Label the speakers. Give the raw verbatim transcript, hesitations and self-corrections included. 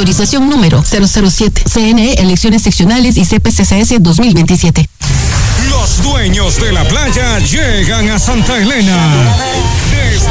Speaker 1: Autorización número cero cero siete. C N E, elecciones seccionales y C P C C S dos mil veintisiete.
Speaker 2: Los dueños de la playa llegan a Santa Elena. Desde